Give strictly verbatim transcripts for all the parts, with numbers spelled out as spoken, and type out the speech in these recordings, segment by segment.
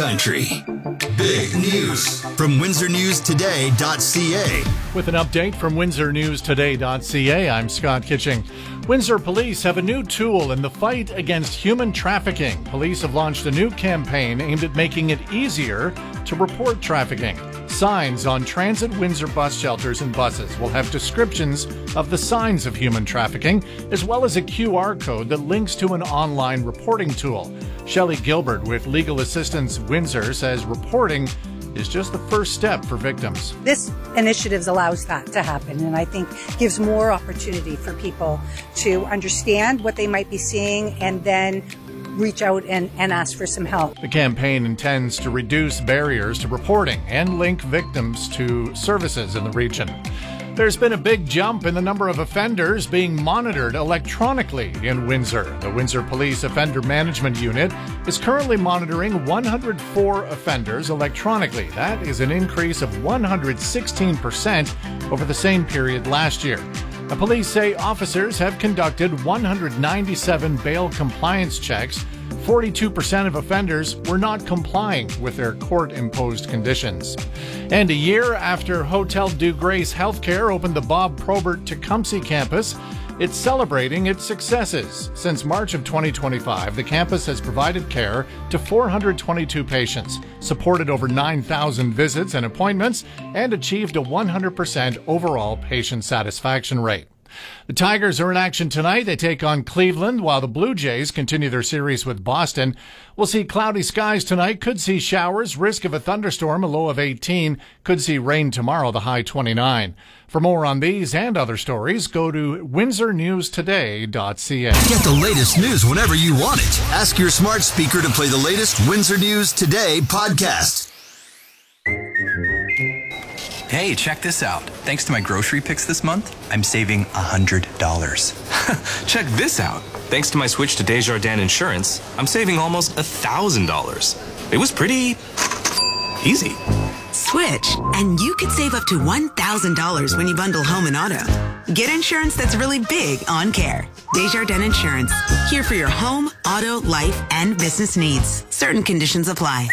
country. Big news from Windsor News Today dot C A. With an update from Windsor News Today dot C A, I'm Scott Kitching. Windsor police have a new tool in the fight against human trafficking. Police have launched a new campaign aimed at making it easier to report trafficking. Signs on transit Windsor bus shelters and buses will have descriptions of the signs of human trafficking, as well as a Q R code that links to an online reporting tool. Shelley Gilbert with Legal Assistance Windsor says reporting is just the first step for victims. This initiative allows that to happen, and I think gives more opportunity for people to understand what they might be seeing and then reach out and, and ask for some help. The campaign intends to reduce barriers to reporting and link victims to services in the region. There's been a big jump in the number of offenders being monitored electronically in Windsor. The Windsor Police Offender Management Unit is currently monitoring one hundred four offenders electronically. That is an increase of one hundred sixteen percent over the same period last year. The police say officers have conducted one hundred ninety-seven bail compliance checks. forty-two percent of offenders were not complying with their court-imposed conditions. And a year after Hotel Dieu Grace Healthcare opened the Bob Probert Tecumseh campus, it's celebrating its successes. Since March of twenty twenty-five, the campus has provided care to four hundred twenty-two patients, supported over nine thousand visits and appointments, and achieved a one hundred percent overall patient satisfaction rate. The Tigers are in action tonight. They take on Cleveland, while the Blue Jays continue their series with Boston. We'll see cloudy skies tonight. Could see showers. Risk of a thunderstorm, a low of eighteen. Could see rain tomorrow, the high twenty-nine. For more on these and other stories, go to Windsor News Today dot C A. Get the latest news whenever you want it. Ask your smart speaker to play the latest Windsor News Today podcast. Hey, check this out. Thanks to my grocery picks this month, I'm saving one hundred dollars. Check this out. Thanks to my switch to Desjardins Insurance, I'm saving almost one thousand dollars. It was pretty easy. Switch, and you could save up to one thousand dollars when you bundle home and auto. Get insurance that's really big on care. Desjardins Insurance, here for your home, auto, life, and business needs. Certain conditions apply.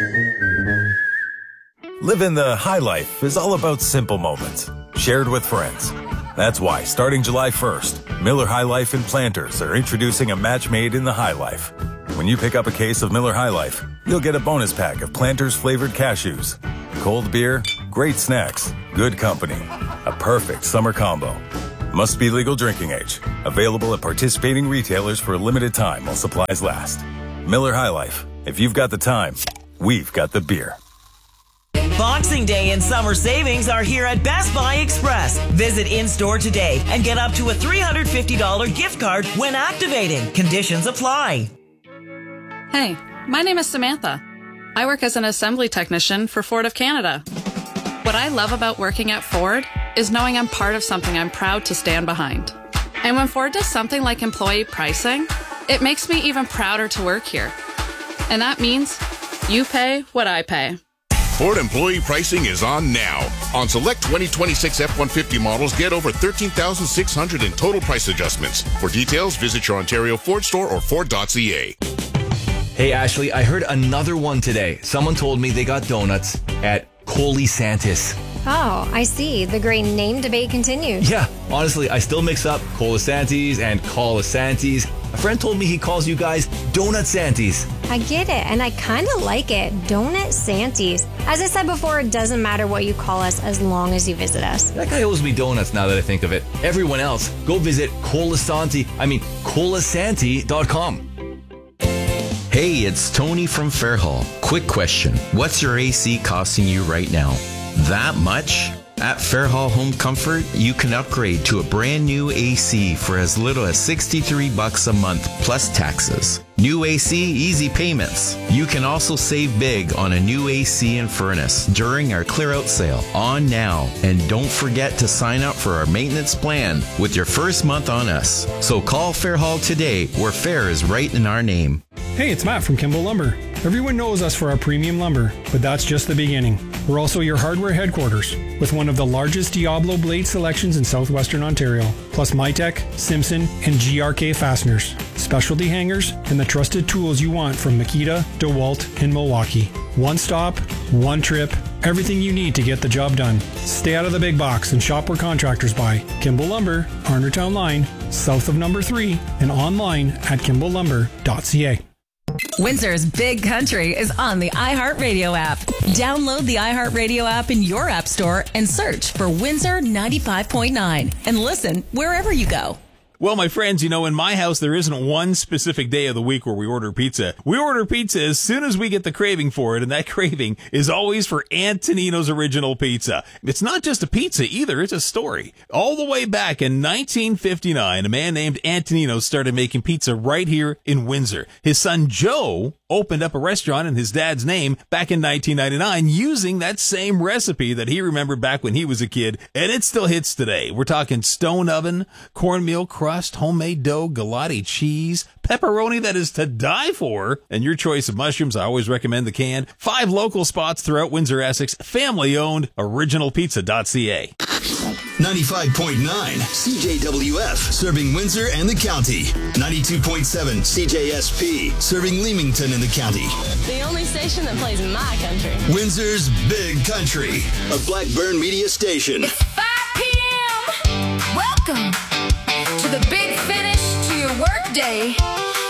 Living the high life is all about simple moments, shared with friends. That's why, starting July first, Miller High Life and Planters are introducing a match made in the High Life. When you pick up a case of Miller High Life, you'll get a bonus pack of Planters flavored cashews. Cold beer, great snacks, good company. A perfect summer combo. Must be legal drinking age. Available at participating retailers for a limited time while supplies last. Miller High Life. If you've got the time, we've got the beer. Boxing Day and summer savings are here at Best Buy Express. Visit in-store today and get up to a three hundred fifty dollars gift card when activating. Conditions apply. Hey, my name is Samantha. I work as an assembly technician for Ford of Canada. What I love about working at Ford is knowing I'm part of something I'm proud to stand behind. And when Ford does something like employee pricing, it makes me even prouder to work here. And that means you pay what I pay. Ford employee pricing is on now. On select twenty twenty-six F one fifty models, get over thirteen thousand six hundred dollars in total price adjustments. For details, visit your Ontario Ford store or Ford dot C A. Hey, Ashley, I heard another one today. Someone told me they got donuts at Colisantis. Oh, I see. The great name debate continues. Yeah, honestly, I still mix up Colisantis and Colisantis. A friend told me he calls you guys Donut Santies. I get it, and I kind of like it. Donut Santies. As I said before, it doesn't matter what you call us as long as you visit us. That guy owes me donuts now that I think of it. Everyone else, go visit Colasanti, I mean, colasanti dot com. Hey, it's Tony from Fairhall. Quick question. What's your A C costing you right now? That much? At Fairhall Home Comfort, you can upgrade to a brand new A C for as little as sixty-three bucks a month plus taxes. New A C, easy payments. You can also save big on a new A C and furnace during our clear out sale on now. And don't forget to sign up for our maintenance plan with your first month on us. So call Fairhall today, where fair is right in our name. Hey, it's Matt from Kimball Lumber. Everyone knows us for our premium lumber, but that's just the beginning. We're also your hardware headquarters, with one of the largest Diablo blade selections in southwestern Ontario, plus Mitech, Simpson, and G R K fasteners. specialty hangers, and the trusted tools you want from Makita, DeWalt, and Milwaukee. One stop, one trip, everything you need to get the job done. Stay out of the big box and shop where contractors buy. Kimball Lumber, Arnertown Line, south of number three, and online at kimball lumber dot c a. Windsor's Big Country is on the iHeartRadio app. Download the iHeartRadio app in your app store and search for Windsor ninety-five point nine and listen wherever you go. Well, my friends, you know, in my house, there isn't one specific day of the week where we order pizza. We order pizza as soon as we get the craving for it, and that craving is always for Antonino's Original Pizza. It's not just a pizza either, it's a story. All the way back in nineteen fifty-nine, a man named Antonino started making pizza right here in Windsor. His son Joe opened up a restaurant in his dad's name back in nineteen ninety-nine using that same recipe that he remembered back when he was a kid, and it still hits today. We're talking stone oven, cornmeal crust, homemade dough, galati cheese, pepperoni that is to die for, and your choice of mushrooms. I always recommend the canned. Five local spots throughout Windsor, Essex, family-owned, original pizza dot c a. ninety-five point nine C J W F, serving Windsor and the county. ninety-two point seven C J S P, serving Leamington and the county. The only station that plays my country. Windsor's Big Country, a Blackburn media station. It's five p.m. Welcome to the big finish to your workday.